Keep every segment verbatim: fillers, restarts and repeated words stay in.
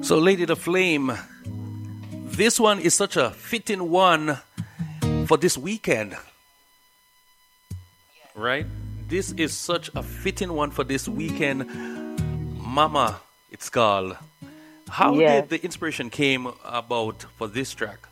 So, Lady the Flame, this one is such a fitting one for this weekend, right? This is such a fitting one for this weekend. Mama, it's called. How Yeah. did the inspiration came about for this track?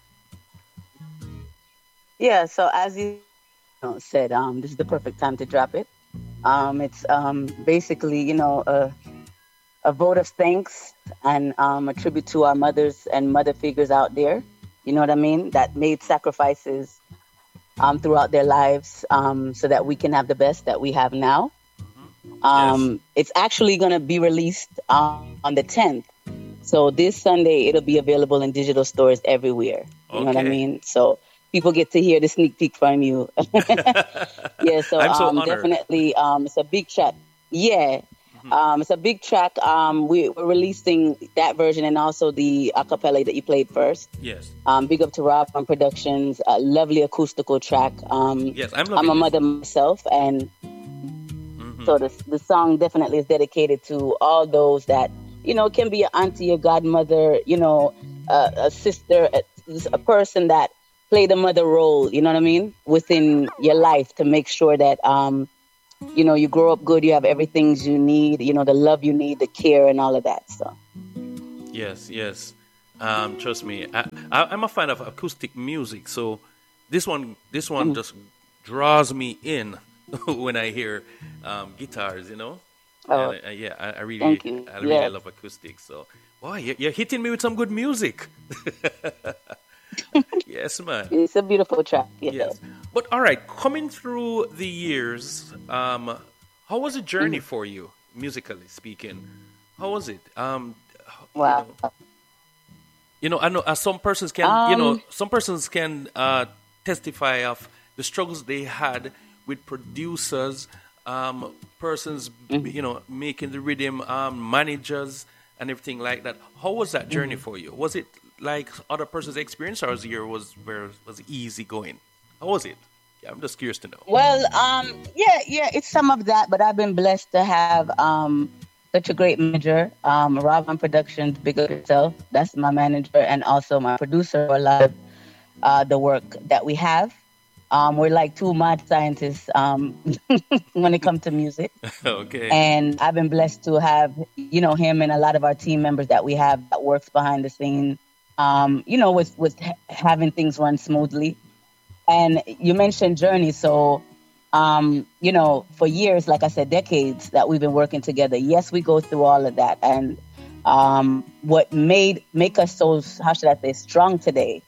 Yeah, so as you know, said, um, this is the perfect time to drop it. Um, it's um, basically, you know, a, a vote of thanks and um, a tribute to our mothers and mother figures out there. You know what I mean? That made sacrifices um, throughout their lives um, so that we can have the best that we have now. Yes. Um, it's actually going to be released um, on the tenth. So this Sunday, it'll be available in digital stores everywhere. You know what I Okay. mean? So people get to hear the sneak peek from you. Yeah, so I'm so um, honored. definitely, um, it's a big track. Yeah, um, it's a big track. Um, we, we're releasing that version and also the acapella that you played first. Yes. Um, big up to Rob on Productions, a lovely acoustical track. Um, Yes, I'm I'm loving a this. mother myself, and Mhm. so the the song definitely is dedicated to all those that, you know, can be your auntie, your godmother, you know, uh, a sister, a, a person that played a mother role. You know what I mean, within your life to make sure that um, you know, you grow up good, you have everything you need, you know, the love you need, the care, and all of that. So Yes, yes. Um, trust me, I, I, I'm a fan of acoustic music, so this one, this one mm, just draws me in when I hear um, guitars, you know. oh, And uh, yeah, I, I really, thank you. I really Yes. love acoustics. So, wow, you- you're hitting me with some good music. Yes, man. It's a beautiful track. Yeah. Yes, but all right, coming through the years, um, how was the journey Mhm. for you, musically speaking? How was it? Um, you Wow. know, you know, I know uh, some persons can, you know, Um. some persons can uh, testify of the struggles they had with producers, um, persons, Mhm. you know, making the rhythm, um, managers, and everything like that. How was that journey Mhm. for you? Was it like other person's experience, or was your was where was it easy going? How was it? Yeah, I'm just curious to know. Well, um, yeah, yeah, it's some of that, but I've been blessed to have um, such a great manager, um, Robin Productions, big up yourself. That's my manager and also my producer for a lot of uh, the work that we have. Um, we're like two mad scientists um, when it comes to music. Okay. And I've been blessed to have, you know, him and a lot of our team members that we have that works behind the scene, um, you know, with, with ha- having things run smoothly. And you mentioned journey, so um, you know, for years, like I said, decades that we've been working together. Yes, we go through all of that, and um, what made make us so, how should I say, strong today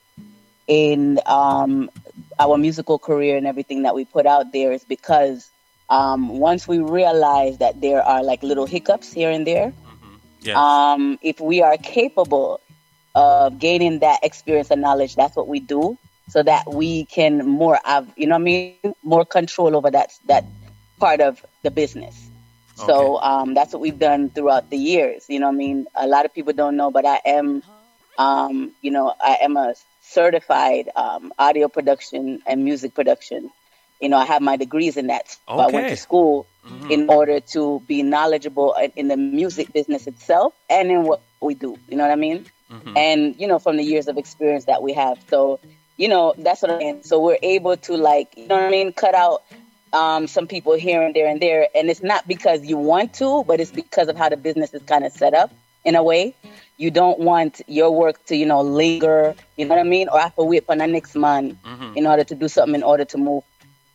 in um, our musical career and everything that we put out there is because um, once we realize that there are like little hiccups here and there, Hmm. Yes. um, if we are capable of gaining that experience and knowledge, that's what we do, so that we can more have, you know what I mean, more control over that that part of the business. Okay. So um, that's what we've done throughout the years. You know what I mean? A lot of people don't know, but I am, um, you know, I am a certified um, audio production and music production. You know, I have my degrees in that. So I went to Okay. school Hmm. in order to be knowledgeable in in the music business itself and in what we do. You know what I mean? Hmm. And you know, from the years of experience that we have, so you know, that's what I mean. So we're able to, like, you know what I mean, cut out um, some people here and there and there, and it's not because you want to, but it's because of how the business is kind of set up in a way. You don't want your work to, you know, linger, you know what I mean, or have to wait for the next month Hmm. in order to do something in order to move.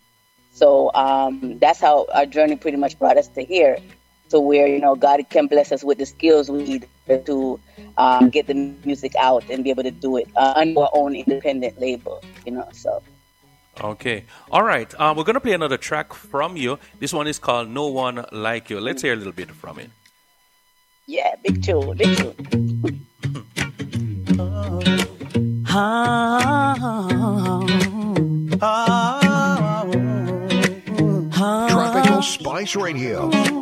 So um, that's how our journey pretty much brought us to here, to where, you know, God can bless us with the skills we need to um, get the music out and be able to do it uh, under our own independent label, you know. So Okay. All right. Um, we're gonna play another track from you. This one is called "No One Like You." Let's hear a little bit from it. yeah, big tune, big tune. Tropical Spice Radio.